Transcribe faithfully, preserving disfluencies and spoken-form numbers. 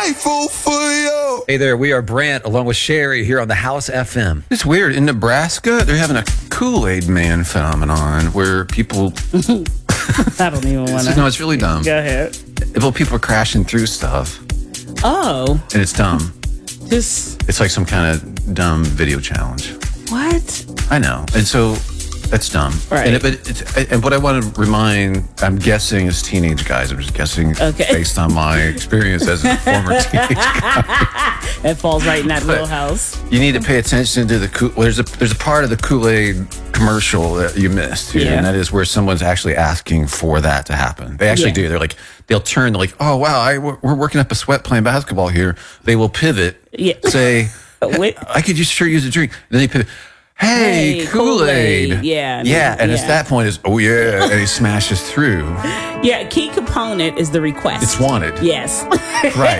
grateful for you. Hey there, we are Brant along with Sherry here on the House F M. It's weird. In Nebraska, they're having a Kool-Aid Man phenomenon where people... I don't even want to. No, it's really dumb. Go ahead. Well, people are crashing through stuff, Oh, and it's dumb. just It's like some kind of dumb video challenge. what? I know. And so that's dumb. Right. And, it, but it's, and what I want to remind, I'm guessing as teenage guys, I'm just guessing Okay. based on my experience as a former teenage guy. It falls right in that But- wheelhouse. You need to pay attention to the Kool. Well, there's a there's a part of the Kool-Aid commercial that you missed here, Yeah. and that is where someone's actually asking for that to happen. They actually Yeah. do. They're like, they'll turn. They're like, oh wow, I, we're working up a sweat playing basketball here. They will pivot. Yeah. Say, Wait. I could just sure use a drink. And then they pivot. Hey, Hey, Kool-Aid. Kool-Aid. Yeah, Yeah. And yeah. it's that point is, oh yeah, and he smashes through. Yeah, key component is the request. It's wanted. Yes. Right.